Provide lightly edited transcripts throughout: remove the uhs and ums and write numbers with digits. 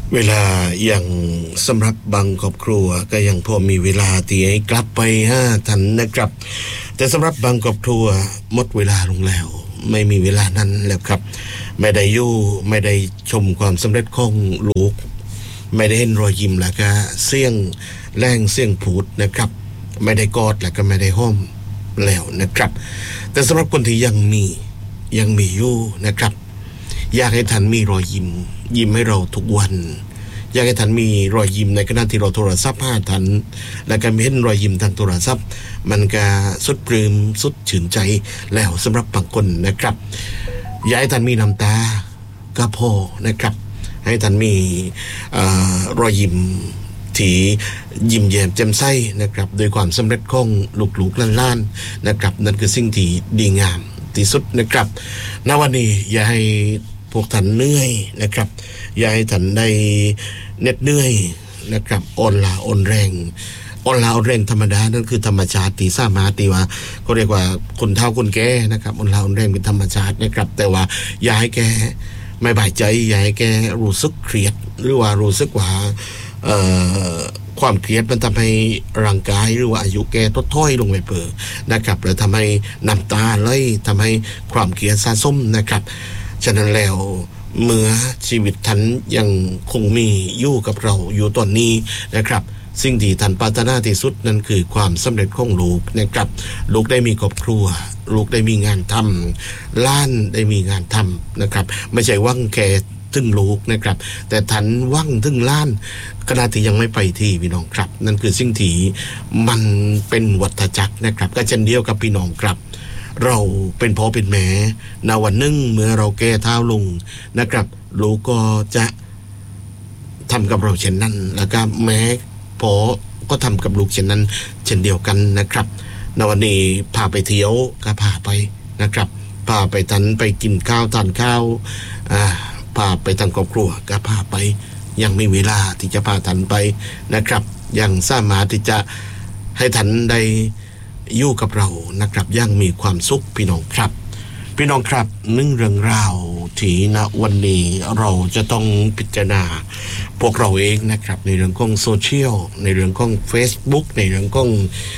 เวลาอย่างสำหรับบางครอบครัวก็ยังพอมีเวลาที่ให้กลับไปทันนะครับแต่สำหรับบางครอบครัวหมดเวลาลงแล้วไม่มีเวลานั้นแล้วครับไม่ได้อยู่ไม่ได้ชมความสำเร็จของลูกไม่ได้เห็นรอยยิ้มแล้วก็เสียงแรงเสียงพูดนะครับไม่ได้กอดแล้วก็ไม่ได้ห้อมแล้วนะครับแต่สำหรับคนที่ยังมีอยู่นะครับอยากให้ท่านมีรอยยิ้มให้เราทุกวันอยากให้ท่านมีรอยยิ้มในขณะที่เราโทรศัพท์หาท่านและการเห็นรอยยิ้มทางโทรศัพท์มันก็สุดปลื้มสุดชื่นใจแล้วสำหรับบางคนนะครับอยากให้ท่านมีน้ำตาก็พอนะครับให้ท่านมีรอยยิ้มที่ยิ้มแย้มแจ่มใสนะครับโดยความสำเร็จของลูกๆล้านๆนะครับนั่นคือสิ่งที่ดีงามที่สุดนะครับณวันนี้อย่าให้พวกท่านเหนื่อยนะครับอย่าให้ท่านได้เหน็ดเหนื่อยนะครับอ่อนล้าอ่อนแรงธรรมดานั่นคือธรรมชาติที่สามารถที่ว่าเขาเรียกว่าคนเฒ่าคนแก่นะครับอ่อนล้าอ่อนแรงเป็นธรรมชาตินะครับแต่ว่าอย่าให้แกไม่บายใจอย่าให้แกรู้สึกเครียดหรือว่ารู้สึกว่าความเครียดมันทำให้ร่างกายหรือว่าอายุแกลดถ้อยลงไปเปิดนะครับแล้วทำให้น้ำตาไหลทำให้ความเครียดสะสมนะครับฉะนั้นแล้วเมื่อชีวิตท่านยังคงมีอยู่กับเราอยู่ตอนนี้นะครับสิ่งที่ท่านปรารถนาที่สุดนั่นคือความสำเร็จของลูกนะครับลูกได้มีครอบครัวลูกได้มีงานทำล้านได้มีงานทำนะครับไม่ใช่ว่างแค่ถึงลูกนะครับแต่ท่านว่างถึงล้านขณะที่ยังไม่ไปที่พี่น้องครับนั่นคือสิ่งที่มันเป็นวัฏจักรนะครับก็เช่นเดียวกับพี่น้องครับเราเป็นพ่อเป็นแม่ในวันหนึ่งเมื่อเราแก่เฒ่าลงนะครับลูกก็จะทำกับเราเช่นนั้นแล้วก็แม่พ่อก็ทำกับลูกเช่นนั้นเช่นเดียวกันนะครับในวันนี้พาไปเที่ยวก็พาไปนะครับพาไปทันไปกินข้าวทานข้าวพาไปทางครอบครัวก็พาไปยังมีเวลาที่จะพาทันไปนะครับยังสามารถที่จะให้ทันได้อยู่กับเรานะครับยังมีความสุขพี่น้องครับนึ่งเรื่องราวที่ณวันนี้เราจะต้องพิจารณาพวกเราเองนะครับในเรื่องของโซเชียลในเรื่องของ Facebook ในเรื่องของ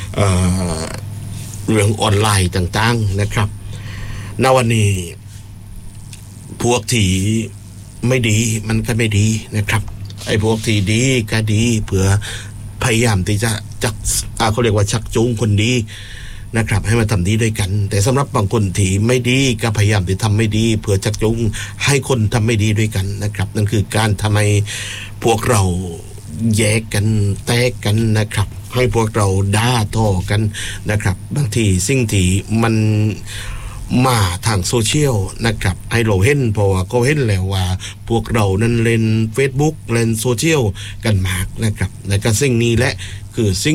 เรื่องออนไลน์ต่างๆนะครับณวันนี้พวกที่ไม่ดีมันก็ไม่ดีนะครับไอ้พวกที่ดีก็ดีเพื่อพยายามที่จะเขาเรียกว่าชักจูงคนดีนะครับให้มาทำดีด้วยกันแต่สำหรับบางคนที่ไม่ดีก็พยายามที่ทำไม่ดีเพื่อชักจูงให้คนทำไม่ดีด้วยกันนะครับนั่นคือการทำให้พวกเราแยกกันแตกกันนะครับให้พวกเราด่าทอกันนะครับบางทีสิ่งที่มันมาทางโซเชียลนะครับให้เราเห็นเพราะว่าก็เห็นแล้วว่าพวกเรานั้นเล่น Facebook เล่นโซเชียลกันมากนะครับและก็สิ่งนี้แหละคือสิ่ง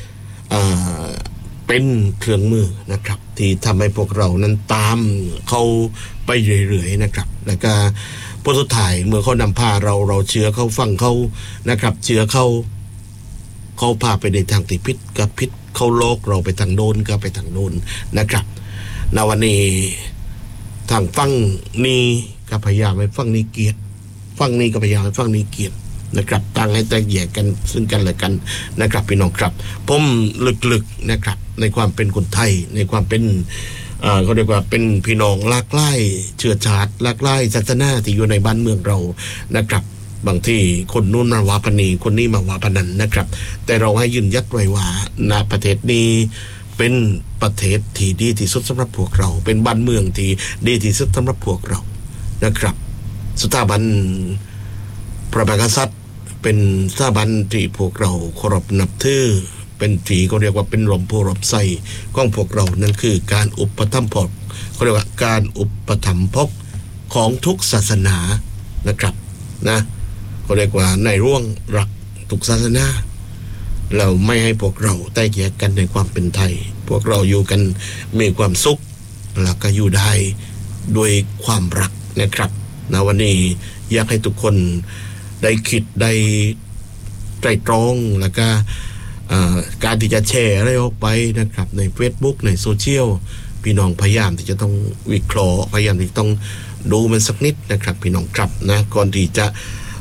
เป็นเครื่องมือนะครับที่ทำให้พวกเรานั้นตามเขาไปเรื่อยๆนะครับแล้วก็พอสุดท้ายเมื่อเขานำพาเราเชื่อเขาฟังเขานะครับเชื่อเขาพาไปในทางที่ผิดกับผิดเขาโลกเราไปทางโน้นก็ไปทางโน้นนะครับในวันนี้ทางฟังนี้ก็พยายามให้ฟังนี้เกลียดฟังนี้ก็พยายามให้ฟังนี้เกลียดนะครับตั้งให้แตกแยกกันซึ่งกันและกันนะครับพี่น้องครับผมลึกๆนะครับในความเป็นคนไทยในความเป็นเขาเรียกว่าเป็นพี่น้องหลากหลายเชื้อชาติหลากหลายศาสนาที่อยู่ในบ้านเมืองเรานะครับบางที่คนนู้นมาว่าปนีคนนี้มาว่าปนันนะครับแต่เราให้ยืนยัดไว้ว่าณประเทศนี้เป็นประเทศที่ดีที่สุดสำหรับพวกเราเป็นบ้านเมืองที่ดีที่สุดสำหรับพวกเรานะครับสถาบันพระมหากษัตริย์เป็นสถาบันที่พวกเราเคารพนับถือเป็นที่เขาเรียกว่าเป็นลมโพลมไส้ของพวกเรานั่นคือการอุปถัมภ์เขาเรียกว่าการอุปถัมภ์ของทุกศาสนานะครับนะเขาเรียกว่าในร่วงรักทุกศาสนาเราไม่ให้พวกเราแตกแยกกันในความเป็นไทยพวกเราอยู่กันมีความสุขแล้วก็อยู่ได้ด้วยความรักนะครับนะวันนี้อยากให้ทุกคนได้คิดได้ไตร่ตรองแล้วก็การที่จะแชร์อะไรออกไปนะครับใน Facebook ในโซเชียลพี่น้องพยายามที่จะต้องวิเคราะห์พยายามที่ต้องดูมันสักนิดนะครับพี่น้องครับนะก่อนที่จะ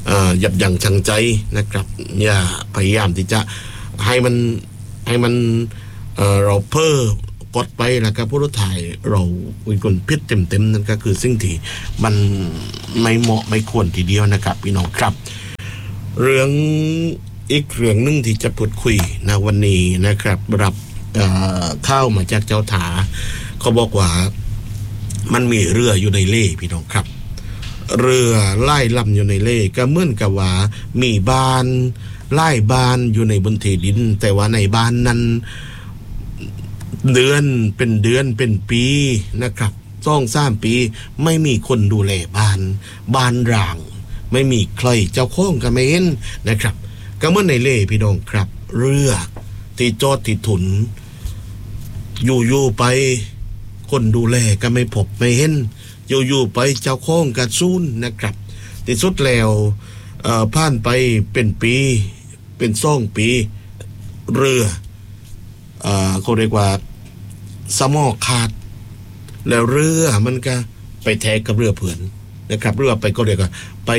ยับยั้งชั่งใจนะครับอย่าพยายามที่จะให้มันเราเพ้อกดไปแล้วก็ผู้รถถ่ายเราเป็นคนพิษเต็มนั่นก็คือสิ่งที่มันไม่เหมาะไม่ควรทีเดียวนะครับพี่น้องครับเรื่องอีกเรื่องนึงที่จะพูดคุยในวันนี้นะครับรับข้าวมาจากเจ้าถาเขาบอกว่ามันมีเรืออยู่ในเล่พี่น้องครับเรือไล่ลำอยู่ในเล่ก็เหมือนกับว่ามีบ้านไล่บ้านอยู่ในบนเทดินแต่ว่าในบ้านนั้นเดือนเป็นปีนะครับ2-3 ปีไม่มีคนดูแลบ้านร่างไม่มีใครเจ้าของก็ไม่เห็นนะครับก็เหมือนในเล่พี่น้องครับเรือที่จอดที่ถุนอยู่ไปคนดูแลก็ไม่พบไม่เห็นอยู่ไปเจ้าของก็สูญนะครับที่สุดแล้วผ่านไปเป็นปีเป็น2 ปีเรือเขาเรียกว่าสมอขาดแล้วเรือมันก็ไปแทกกับเรือเพื่อนนะครับเรือไปก็เรียกว่า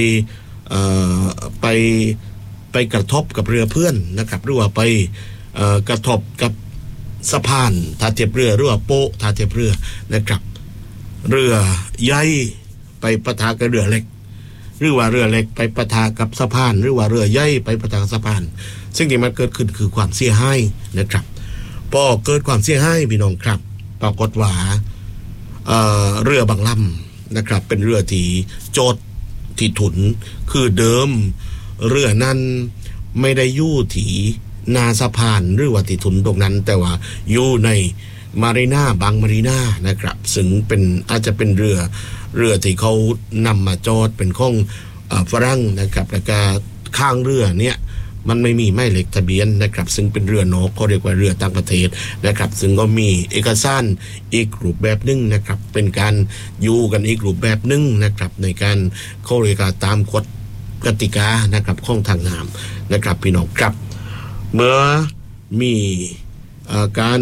ไปกระทบกับเรือเพื่อนนะครับหรือว่าไปกระทบกับสะพานท่าเทียบเรือหรือว่าโป๊ะท่าเทียบเรือนะครับเรือใหญ่ไปปะทะกับเรือเล็กหรือว่าเรือเล็กไปปะทะกับสะพานหรือว่าเรือใหญ่ไปปะทะกับสะพานซึ่งที่มันเกิดขึ้นคือความเสียหายนะครับพอเกิดความเสียหายพี่น้องครับปรากฏว่าเรือบางลำนะครับเป็นเรือที่จอดที่ถุนคือเดิมเรือนั้นไม่ได้อยู่ที่นาสะพานหรือว่าที่ถุนตรงนั้นแต่ว่าอยู่ในมารีนาบางมารีนานะครับซึ่งเป็นอาจจะเป็นเรือที่เขานำมาจอดเป็นของฝรั่งนะครับแล้วก็ข้างเรือเนี่ยมันไม่มีหมายเลขทะเบียนนะครับซึ่งเป็นเรือนอกเขาเรียกว่าเรือต่างประเทศนะครับซึ่งก็มีเอกสารอีกรูปแบบนึงนะครับเป็นการอยู่กันอีกรูปแบบนึงนะครับในการเขาเรียกตามกฎกติกานะครับของทางน้ำนะครับพี่น้องครับเมื่อมีการ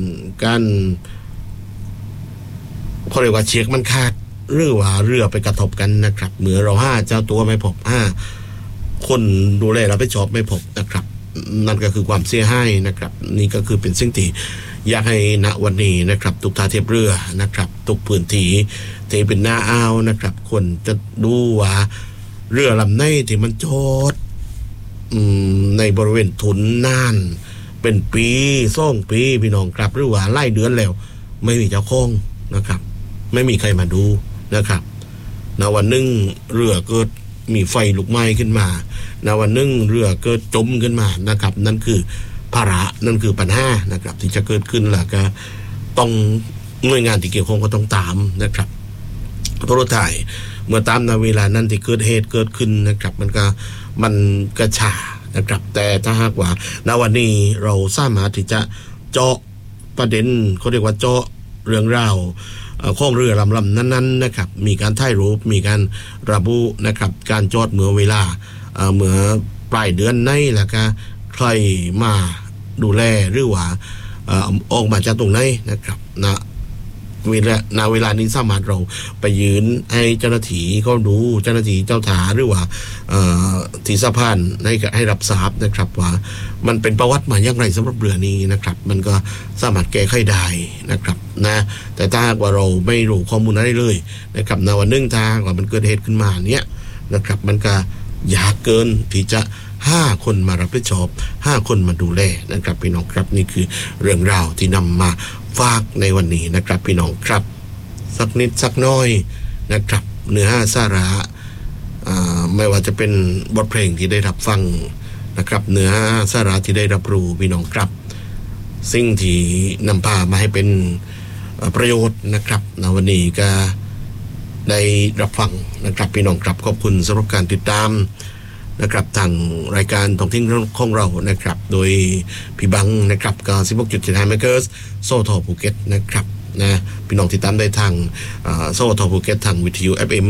เขาเรียกว่าเชือกมันขาดหรือว่าเรือไปกระทบกันนะครับเมื่อเรา5เจ้าตัวไม่พบคนดูแลเราไปชอบไม่พบนะครับนั่นก็คือความเสียหายนะครับนี่ก็คือเป็นสิ่งที่อยากให้ณวันนี้นะครับทุกท่าเทียบเรือนะครับทุกพื้นที่ที่เป็นหน้าอ่าวนะครับคนจะดูว่าเรือลำไหนที่มันจอดในบริเวณถุนน่านเป็นปี2 ปีพี่น้องครับหรือว่าไล่เดือนแล้วไม่มีเจ้าของนะครับไม่มีใครมาดูนะครับณวันนึงเรือเกิดมีไฟลุกไหม้ขึ้นมาณวันนึงเรือเกิดจมขึ้นมานะครับนั่นคือภาระนั่นคือปัญหานะครับที่จะเกิดขึ้นแล้วก็ต้องหน่วยงานที่เกี่ยวข้องก็ต้องตามนะครับเพราะถ่ายเมื่อตามในเวลานั้นที่เกิดเหตุเกิดขึ้นนะครับมันกระช้านะครับแต่ถ้าหากว่าณวันนี้เราสามารถที่จะเจาะประเด็นเขาเรียกว่าเจาะเรื่องราวของเรือลำนั้นๆนะครับมีการถ่ายรูปมีการระบุนะครับการจอดเมื่อเวลาเมื่อปลายเดือนไหนแล้วก็ใครมาดูแลหรือว่าออกมาจากตรงไหนนะครับเวลานี้สามารถเราไปยืนให้เจ้าหน้าที่เขาดูเจ้าหน้าที่เจ้าถาหรือว่าที่สะพานให้รับทราบนะครับว่ามันเป็นประวัติมาอย่างไรสำหรับเรือนี้นะครับมันก็สามารถแก้ไขได้นะครับนะแต่ถ้าว่าเราไม่รู้ข้อมูลอะไรเลยนะครับในวันนึงทางว่ามันเกิดเหตุขึ้นมาเนี้ยนะครับมันก็ยากเกินที่จะ5 คนมารับผิดชอบ5 คนมาดูแลนะครับพี่น้องครับนี่คือเรื่องราวที่นำมาฝากในวันนี้นะครับพี่น้องครับสักนิดสักน้อยนะครับเนื้อหาสาระไม่ว่าจะเป็นบทเพลงที่ได้รับฟังนะครับเนื้อหาสาระที่ได้รับรู้พี่น้องครับสิ่งที่นำพามาให้เป็นประโยชน์นะครับในวันนี้ก็ได้รับฟังนะครับพี่น้องครับขอบคุณสำหรับการติดตามนะครับทางรายการท่องเที่ยวของเรานะครับโดยพี่บังนะครับก็ 16.75 เมกะเฮิรตซ์โซทอภูเก็ตนะครับนะพี่น้องติดตามได้ทางโซทอภูเก็ตทางวิทยุ FM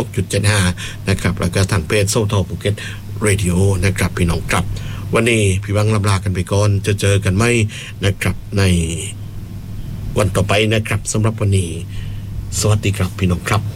96.75 นะครับแล้วก็ทางเพจโซทอภูเก็ตเรดิโอนะครับพี่น้องครับวันนี้พี่บังลากันไปก่อนจะเจอกันไหมนะครับในวันต่อไปนะครับสำหรับวันนี้สวัสดีครับพี่น้องครับ